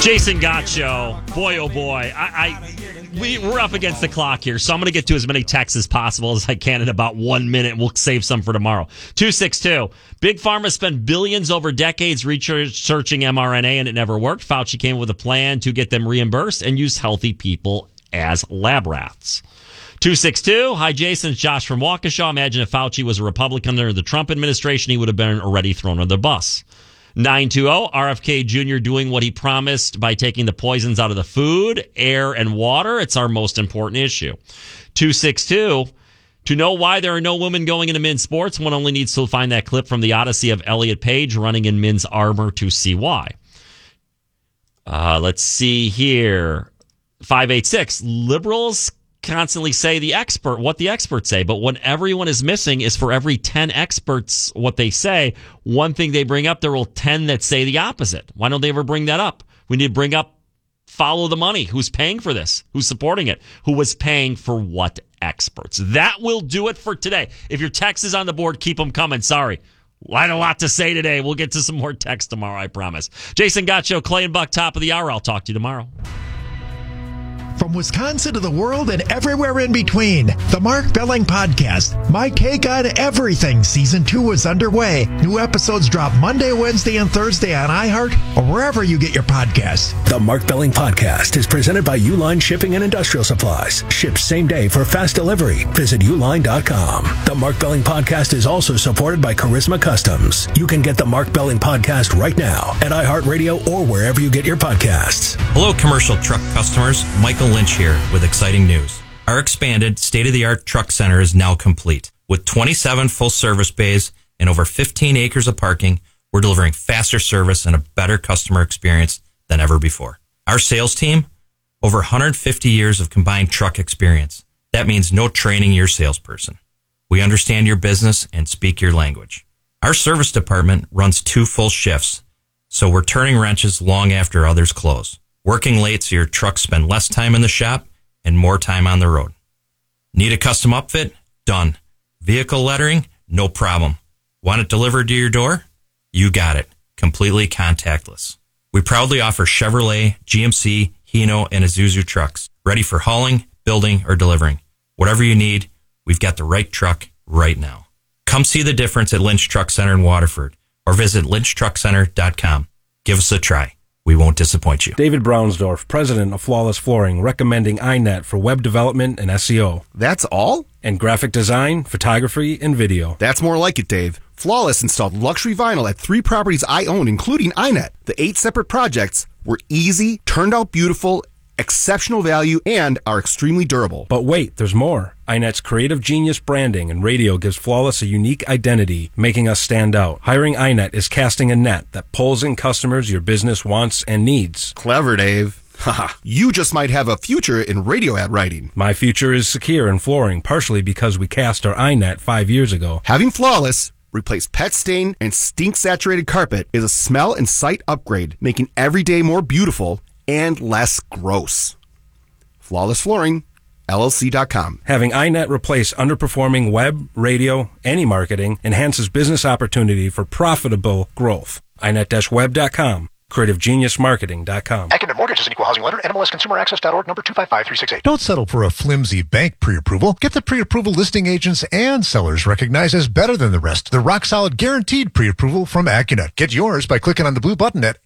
Jason Gotcho. Boy, oh boy. We're up against the clock here, so I'm going to get to as many texts as possible as I can in about 1 minute. We'll save some for tomorrow. 262. Big Pharma spent billions over decades researching mRNA, and it never worked. Fauci came with a plan to get them reimbursed and use healthy people as lab rats. 262. Hi, Jason. It's Josh from Waukesha. Imagine if Fauci was a Republican under the Trump administration, he would have been already thrown under the bus. 920, RFK Jr. doing what he promised by taking the poisons out of the food, air, and water. It's our most important issue. 262, to know why there are no women going into men's sports, one only needs to find that clip from the Odyssey of Elliot Page running in men's armor to see why. Let's see here. 586, liberals constantly say what the experts say, but what everyone is missing is for every 10 experts what they say, one thing they bring up, there will 10 that say the opposite. Why don't they ever bring that up? We need to bring up follow the money. Who's paying for this? Who's supporting it? Who was paying for what experts? That will do it for today. If your text is on the board, keep them coming. Sorry. I had a lot to say today. We'll get to some more text tomorrow, I promise. Jason Gotcho, Clay and Buck, top of the hour. I'll talk to you tomorrow. From Wisconsin to the world and everywhere in between, the Mark Belling Podcast, My Take on Everything, Season 2 is underway. New episodes drop Monday, Wednesday, and Thursday on iHeart or wherever you get your podcasts. The Mark Belling Podcast is presented by Uline Shipping and Industrial Supplies. Ship same day for fast delivery. Visit uline.com. The Mark Belling Podcast is also supported by Charisma Customs. You can get the Mark Belling Podcast right now at iHeartRadio or wherever you get your podcasts. Hello, commercial truck customers. Michael Lynch here with exciting news. Our expanded state-of-the-art truck center is now complete. With 27 full-service bays and over 15 acres of parking, we're delivering faster service and a better customer experience than ever before. Our sales team, over 150 years of combined truck experience. That means no training your salesperson. We understand your business and speak your language. Our service department runs 2 full shifts, so we're turning wrenches long after others close. Working late so your trucks spend less time in the shop and more time on the road. Need a custom upfit? Done. Vehicle lettering? No problem. Want it delivered to your door? You got it. Completely contactless. We proudly offer Chevrolet, GMC, Hino, and Isuzu trucks. Ready for hauling, building, or delivering. Whatever you need, we've got the right truck right now. Come see the difference at Lynch Truck Center in Waterford or visit lynchtruckcenter.com. Give us a try. We won't disappoint you. David Brownsdorf, president of Flawless Flooring, recommending iNet for web development and SEO. That's all? And graphic design, photography, and video. That's more like it, Dave. Flawless installed luxury vinyl at 3 properties I own, including iNet. The 8 separate projects were easy, turned out beautiful, exceptional value, and are extremely durable. But wait, there's more. iNet's creative genius branding and radio gives Flawless a unique identity, making us stand out. Hiring iNet is casting a net that pulls in customers your business wants and needs. Clever, Dave. Haha, you just might have a future in radio ad writing. My future is secure in flooring, partially because we cast our iNet 5 years ago. Having Flawless replace pet stain and stink-saturated carpet is a smell and sight upgrade, making every day more beautiful and less gross. Flawless Flooring, LLC.com. Having iNet replace underperforming web, radio, any marketing enhances business opportunity for profitable growth. iNet-web.com. CreativeGeniusMarketing.com. Academic Mortgage is an equal housing lender. NMLSConsumerAccess.org, number 255368. Don't settle for a flimsy bank pre-approval. Get the pre-approval listing agents and sellers recognized as better than the rest. The rock-solid guaranteed pre-approval from Accunet. Get yours by clicking on the blue button at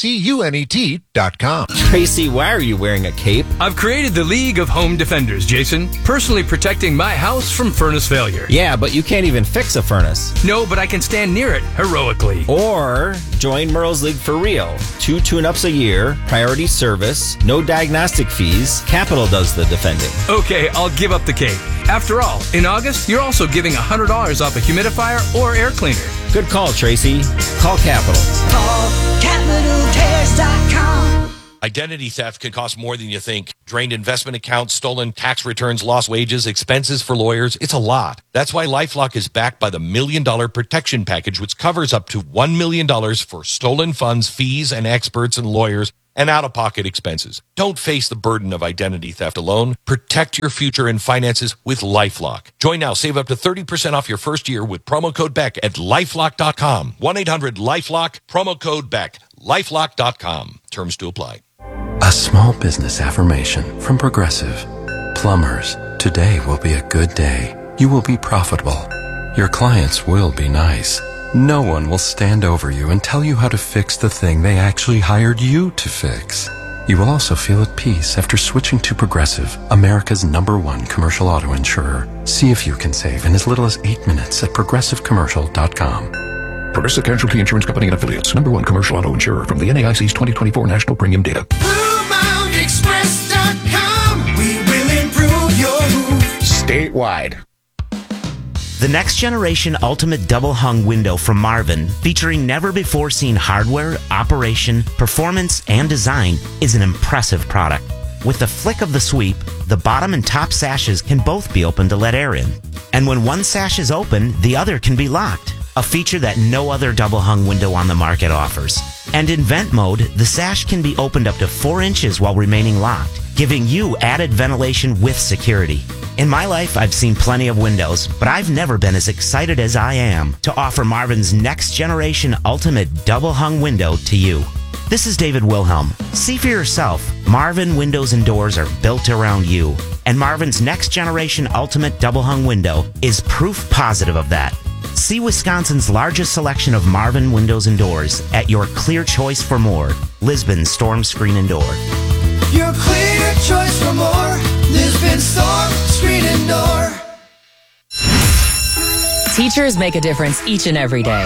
ACCUNET.com. Tracy, why are you wearing a cape? I've created the League of Home Defenders, Jason. Personally protecting my house from furnace failure. Yeah, but you can't even fix a furnace. No, but I can stand near it heroically. Or join Merle's League for Real. 2 tune-ups a year, priority service, no diagnostic fees. Capital does the defending. Okay, I'll give up the cape. After all, in August, you're also giving $100 off a humidifier or air cleaner. Good call, Tracy. Call Capital. Call CapitalTears.com. Identity theft can cost more than you think. Drained investment accounts, stolen tax returns, lost wages, expenses for lawyers. It's a lot. That's why LifeLock is backed by the $1 Million Protection Package, which covers up to $1 million for stolen funds, fees, and experts and lawyers, and out-of-pocket expenses. Don't face the burden of identity theft alone. Protect your future and finances with LifeLock. Join now. Save up to 30% off your first year with promo code BECK at LifeLock.com. 1-800-LifeLock, promo code BECK. LifeLock.com. Terms to apply. A small business affirmation from Progressive. Plumbers, today will be a good day. You will be profitable. Your clients will be nice. No one will stand over you and tell you how to fix the thing they actually hired you to fix. You will also feel at peace after switching to Progressive, America's #1 commercial auto insurer. See if you can save in as little as 8 minutes at progressivecommercial.com. Progressive Casualty Insurance Company and Affiliates. #1 commercial auto insurer from the NAIC's 2024 National Premium Data. BlueMountainExpress.com. We will improve your move. Statewide. The next generation ultimate double hung window from Marvin, featuring never-before-seen hardware, operation, performance, and design, is an impressive product. With the flick of the sweep, the bottom and top sashes can both be opened to let air in. And when one sash is open, the other can be locked, a feature that no other double hung window on the market offers. And in vent mode, the sash can be opened up to 4 inches while remaining locked, giving you added ventilation with security. In my life, I've seen plenty of windows, but I've never been as excited as I am to offer Marvin's next generation ultimate double hung window to you. This is David Wilhelm. See for yourself, Marvin windows and doors are built around you. And Marvin's next generation ultimate double hung window is proof positive of that. See Wisconsin's largest selection of Marvin windows and doors at your clear choice for more, Lisbon Storm Screen and Door. Your clear choice for more, Lisbon Storm Screen and Door. Teachers make a difference each and every day.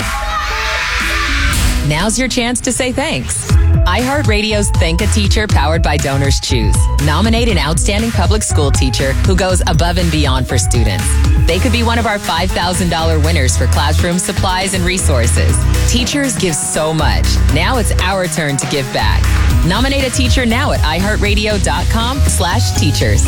Now's your chance to say thanks. iHeartRadio's Thank a Teacher, powered by Donors Choose. Nominate an outstanding public school teacher who goes above and beyond for students. They could be one of our $5,000 winners for classroom supplies and resources. Teachers give so much. Now it's our turn to give back. Nominate a teacher now at iHeartRadio.com/teachers.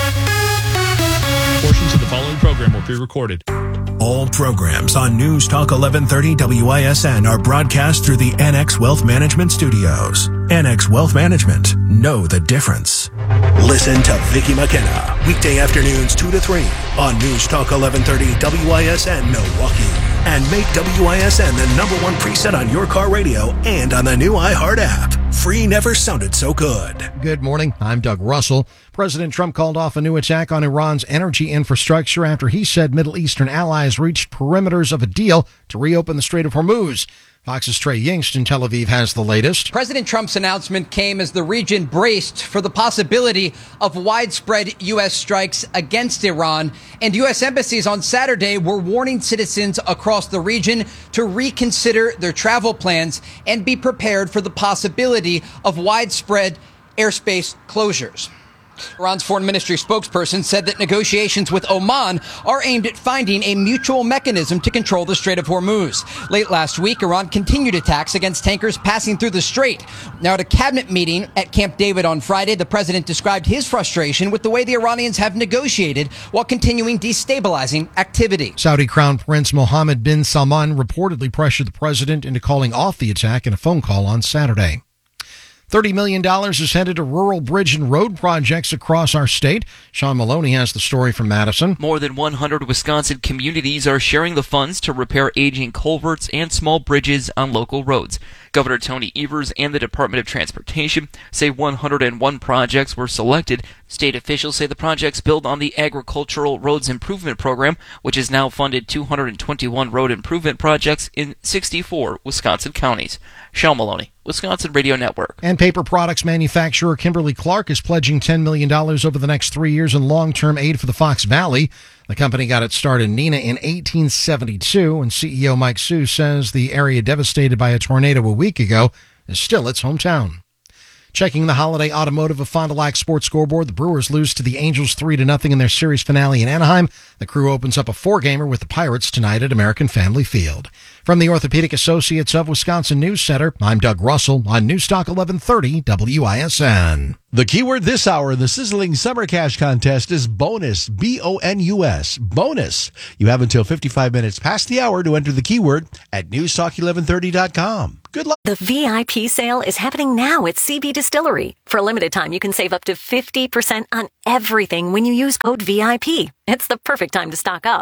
Portions of the following program were pre-recorded. All programs on News Talk 1130 WISN are broadcast through the NX Wealth Management Studios. NX Wealth Management. Know the difference. Listen to Vicki McKenna. Weekday afternoons 2 to 3 on News Talk 1130 WISN Milwaukee. And make WISN the #1 preset on your car radio and on the new iHeart app. Free never sounded so good. Good morning. I'm Doug Russell. President Trump called off a new attack on Iran's energy infrastructure after he said Middle Eastern allies reached perimeters of a deal to reopen the Strait of Hormuz. Fox's Trey Yingst in Tel Aviv has the latest. President Trump's announcement came as the region braced for the possibility of widespread U.S. strikes against Iran, and U.S. embassies on Saturday were warning citizens across the region to reconsider their travel plans and be prepared for the possibility of widespread airspace closures. Iran's foreign ministry spokesperson said that negotiations with Oman are aimed at finding a mutual mechanism to control the Strait of Hormuz. Late last week, Iran continued attacks against tankers passing through the strait. Now, at a cabinet meeting at Camp David on Friday, the president described his frustration with the way the Iranians have negotiated while continuing destabilizing activity. Saudi Crown Prince Mohammed bin Salman reportedly pressured the president into calling off the attack in a phone call on Saturday. $30 million is headed to rural bridge and road projects across our state. Sean Maloney has the story from Madison. More than 100 Wisconsin communities are sharing the funds to repair aging culverts and small bridges on local roads. Governor Tony Evers and the Department of Transportation say 101 projects were selected. State officials say the projects build on the Agricultural Roads Improvement Program, which has now funded 221 road improvement projects in 64 Wisconsin counties. Sean Maloney, Wisconsin Radio Network. And paper products manufacturer Kimberly-Clark is pledging $10 million over the next 3 years in long-term aid for the Fox Valley. The company got its start in Neenah in 1872, and CEO Mike Sue says the area devastated by a tornado a week ago is still its hometown. Checking the holiday automotive of Fond du Lac Sports scoreboard, the Brewers lose to the Angels 3-0 in their series finale in Anaheim. The Crew opens up a 4-gamer with the Pirates tonight at American Family Field. From the Orthopedic Associates of Wisconsin News Center, I'm Doug Russell on News Talk 1130 WISN. The keyword this hour in the sizzling summer cash contest is bonus, BONUS, bonus. You have until 55 minutes past the hour to enter the keyword at newstalk1130.com. Good luck. The VIP sale is happening now at CB Distillery. For a limited time, you can save up to 50% on everything when you use code VIP. It's the perfect time to stock up.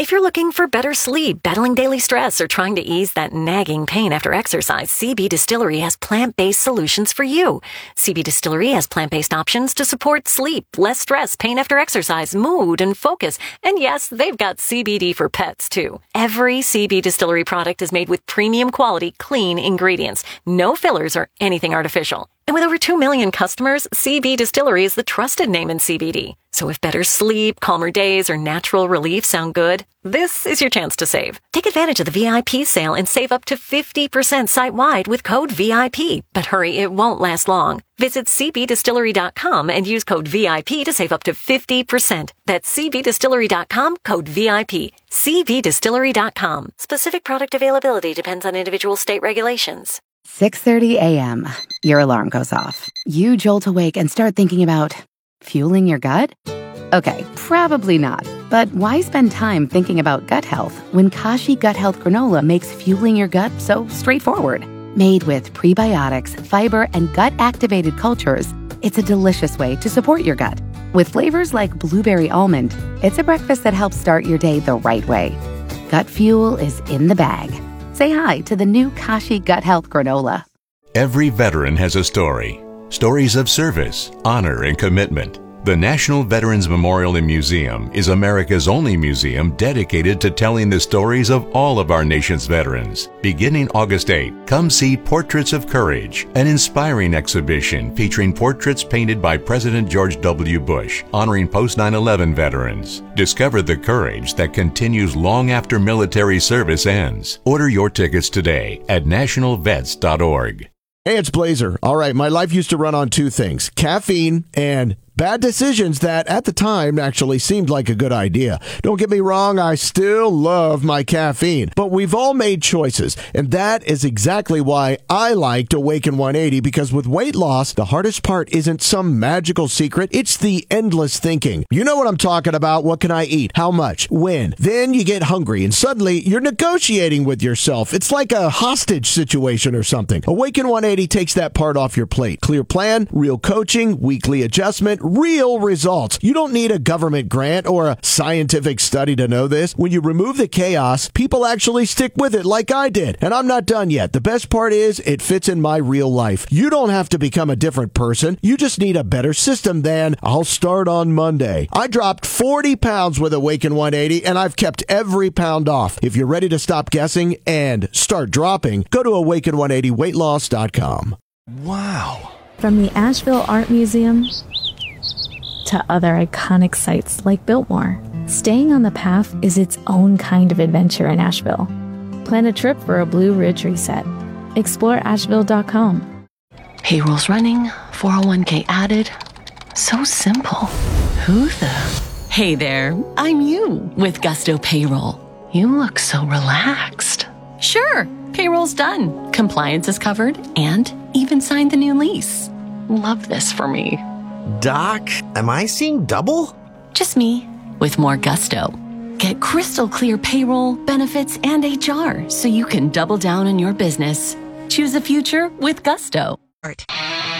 If you're looking for better sleep, battling daily stress, or trying to ease that nagging pain after exercise, CB Distillery has plant-based solutions for you. CB Distillery has plant-based options to support sleep, less stress, pain after exercise, mood, and focus. And yes, they've got CBD for pets, too. Every CB Distillery product is made with premium quality, clean ingredients. No fillers or anything artificial. And with over 2 million customers, CB Distillery is the trusted name in CBD. So if better sleep, calmer days, or natural relief sound good, this is your chance to save. Take advantage of the VIP sale and save up to 50% site-wide with code VIP. But hurry, it won't last long. Visit cbdistillery.com and use code VIP to save up to 50%. That's cbdistillery.com, code VIP. cbdistillery.com. Specific product availability depends on individual state regulations. 6:30 a.m. Your alarm goes off. You jolt awake and start thinking about fueling your gut? Okay, probably not. But why spend time thinking about gut health when Kashi Gut Health Granola makes fueling your gut so straightforward? Made with prebiotics, fiber, and gut-activated cultures, it's a delicious way to support your gut. With flavors like blueberry almond, it's a breakfast that helps start your day the right way. Gut fuel is in the bag. Say hi to the new Kashi Gut Health Granola. Every veteran has a story. Stories of service, honor, and commitment. The National Veterans Memorial and Museum is America's only museum dedicated to telling the stories of all of our nation's veterans. Beginning August 8, come see Portraits of Courage, an inspiring exhibition featuring portraits painted by President George W. Bush, honoring post-9/11 veterans. Discover the courage that continues long after military service ends. Order your tickets today at nationalvets.org. Hey, it's Blazer. All right, my life used to run on two things, caffeine and bad decisions that at the time actually seemed like a good idea. Don't get me wrong, I still love my caffeine, but we've all made choices, and that is exactly why I liked Awaken 180, because with weight loss, the hardest part isn't some magical secret, it's the endless thinking. You know what I'm talking about. What can I eat? How much? When? Then you get hungry, and suddenly you're negotiating with yourself. It's like a hostage situation or something. Awaken 180 takes that part off your plate. Clear plan, real coaching, weekly adjustment, real results. You don't need a government grant or a scientific study to know this. When you remove the chaos, people actually stick with it like I did. And I'm not done yet. The best part is it fits in my real life. You don't have to become a different person. You just need a better system than I'll start on Monday. I dropped 40 pounds with Awaken 180 and I've kept every pound off. If you're ready to stop guessing and start dropping, go to awaken180weightloss.com. Wow. From the Asheville Art Museum to other iconic sites like Biltmore, staying on the path is its own kind of adventure in Asheville. Plan a trip for a Blue Ridge reset. Explore Asheville.com. Payroll's running, 401k added. So simple. Who the? Hey there, I'm you with Gusto Payroll. You look so relaxed. Sure, payroll's done. Compliance is covered and even signed the new lease. Love this for me. Doc, am I seeing double? Just me, with more gusto. Get crystal clear payroll, benefits, and HR so you can double down on your business. Choose a future with Gusto.